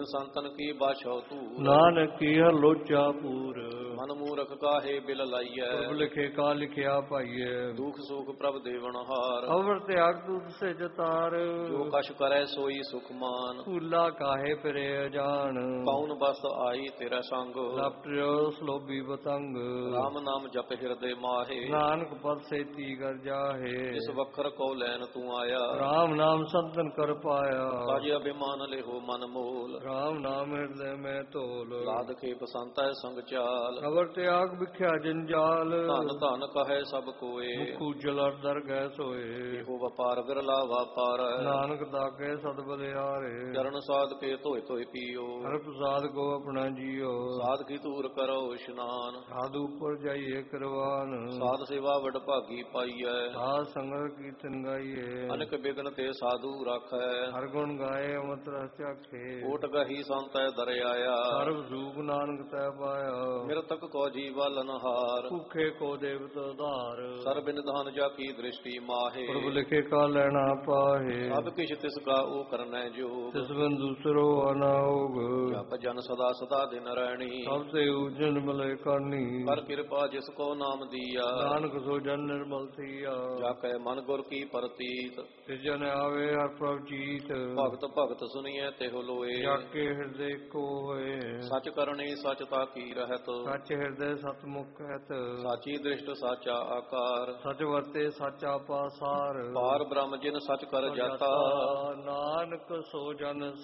ਸੰਤਨ ਕੀ ਬਾਛੋ ਤੂਰ। ਨਾਨਕ ਕੀ ਹਰ ਲੋਚਾ ਪੂਰ। ਮਨ ਮੂਰਖ ਕਾਹੇ ਬਿਲ ਲਾਈਐ। ਪ੍ਰਭ ਲਿਖੇ ਕਾ ਲਿਖਿਆ ਪਾਈਐ। ਦੁਖ ਸੁਖ ਪ੍ਰਭ ਦੇਵਨ ਹਾਰ। ਅਵਰ ਤਿਆਗ ਤੂਤ ਸੇ ਜਤਾਰ। ਜੋ ਕਛ ਕਰੈ ਸੋਈ ਸੁਖ ਮਾਨ। ਭੂਲਾ ਕਾਹੇ ਫਿਰੇ ਅਜਾਨ। ਕੌਣ ਬਸ ਆਈ ਤੇਰਾ ਸੰਗ। ਲਪਟਿਓ ਸਲੋਭੀ ਬਤੰਗ। ਰਾਮ ਨਾਮ ਜਪ ਹਿਰਦੇ ਮਾਹੇ। ਨਾਨਕ ਪਦ ਸੇਤੀ ਕਰ ਜਾਹੇ। ਜਿਸ ਵਖਰ ਕੋ ਲੈਨ ਤੂੰ ਆਇਆ। ਰਾਮ ਨਾਮ ਸੰਤਨ ਕਰ ਪਾਇਆ। ਤਜ ਅਭਿਮਾਨ ਲਿਹੋ ਮਨ ਮੋਲ। ਰਾਮ ਨਾਮ ਹਿਰਦੇ ਮੈਂ ਤੋਲ। ਲਾਦ ਕੇ ਬਸੰਤੈ ਸੰਗ ਚਾਲ। ਅਵਰ ਤਿਆਗ ਵਿਖਿਆ ਜੰਜਾਲ। ਧਨ ਧਨ ਕਹੈ ਸਭ ਕੋਏ। ਮੁਖੂ ਜਲਰ ਦਰ ਗੈ ਸੋਏ। ਇਹੋ ਵਪਾਰ ਵਿਰਲਾ ਵਾਪਾਰ। ਨਾਨਕ ਦਾਗੇ ਸਦ ਬਲਿਆਰੇ। ਚਰਨ ਸਾਧ ਕੇ ਧੋਏ ਧੋਏ ਪੀਓ। ਹਰ ਪ੍ਰਸਾਦ ਕੋ ਆਪਣਾ ਜੀਓ। ਸਾਧ ਕੀ ਧੂਰ ਕਰੋ ਇਸ਼ਨਾਨ। ਸਾਧੂ ਉੱਪਰ ਜਾਈਏ ਕਰਵਾਨ। ਸਾਧ ਸੇਵਾ ਵਡ ਭਾਗੀ ਪਾਈਐ। ਸਾਧ ਸੰਗਤ ਕੀਰਤਨ ਗਾਈਏ। ਅਨਕ ਬਿਗਨ ਤੇ ਸਾਧੂ ਰਾਖੈ। ਹਰ ਗੁਣ ਗਾਏ ਅਮਤ ਰਸ ਚਾਖੇ। ਕੋਟ ਗਹੀ ਸੰਤੈ ਦਰ ਆਇਆ। ਸਰਬ ਸੂਖ ਨਾਨਕ ਤੈ ਪਾਇਆ। ਮਿਰਤਕ ਕੋ ਜੀਵਾ ਲਨਹਾਰ। ਭੁਖੇ ਕੋ ਦੇਵਤ ਉਧਾਰ। ਸਰਬ ਨਿਧਾਨ ਜਾ ਕੀ ਦ੍ਰਿਸ਼ਟੀ ਮਾਹੇ। ਪ੍ਰਭ ਲਿਖੇ ਕਾ ਲੈਣਾ ਪਾਹੇ। ਸਭ ਕਿਛ ਤਿਸ ਕਾ ਉਹ ਕਰਨੈ ਜੋਗ। ਤਿਸ ਬਿਨ ਦੂਸਰੋ ਅਨਾਉਗ। ਜਪ ਜਨ ਸਦਾ ਸਦਾ ਦਿਨ ਰਹਿਣੀ। ਸਭ ਤੇ ਉਜਨ ਮਲੇ ਕਾਨੀ। ਕਰ ਕਿਰਪਾ ਜਿਸ ਕੋ ਨਾਮ ਦੀਆ। ਨਾਨਕ ਸੋ ਜਨ ਨਿਰਮਲ ਥੀਆ। ਜਾ ਕੈ ਮਨ ਗੁਰ ਕੀ ਪ੍ਰਤੀਤ। ਤਿਸ ਜਨ ਆਵੇ ਹਰ ਪ੍ਰਭ ਜੀਤ। ਭਗਤ ਭਗਤ ਸੁਨੀਐ ਤਿਹੁ ਲੋਏ। ਜਾ ਕੇ ਹਿਰਦੇ ਕੋ ਹੋਏ। ਸਚ ਕਰਨੀ ਸਚ ਤਾ ਕੀ ਰਹਿਤ। ਸੱਚ ਹਿਰਦੇ ਸਤਮੁਖ ਹੈਤ। ਸਾਚੀ ਦ੍ਰਿਸ਼ਟ ਸਾਚਾ ਆਕਾਰ। ਸਚ ਵਰਤੇ ਸਾਚਾ ਪਾਸਾਰ। ਪਾਰ ਬ੍ਰਹਮ ਜਿਨ ਸਚ ਕਰ ਜਾਤਾ। ਨਾਨਕ ਸੋ ਜਨ